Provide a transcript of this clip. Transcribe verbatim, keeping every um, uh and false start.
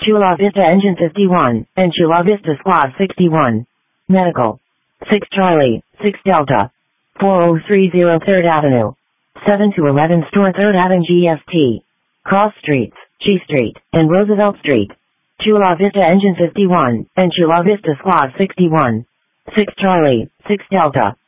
Chula Vista Engine fifty-one, and Chula Vista Squad sixty-one. Medical. six Charlie, six Delta. four oh three oh third Avenue. seven to eleven Store third Avenue G S T. Cross Streets, G Street, and Roosevelt Street. Chula Vista Engine fifty-one, and Chula Vista Squad sixty-one. six Charlie, six Delta.